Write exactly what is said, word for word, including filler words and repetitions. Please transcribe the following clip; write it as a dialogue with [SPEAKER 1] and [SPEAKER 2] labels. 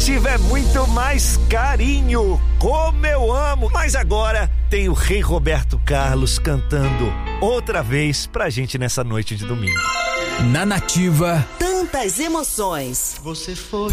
[SPEAKER 1] Nativa é muito mais carinho, como eu amo. Mas agora tem o Rei Roberto Carlos cantando outra vez pra gente nessa noite de domingo.
[SPEAKER 2] Na Nativa,
[SPEAKER 3] tantas emoções.
[SPEAKER 4] Você foi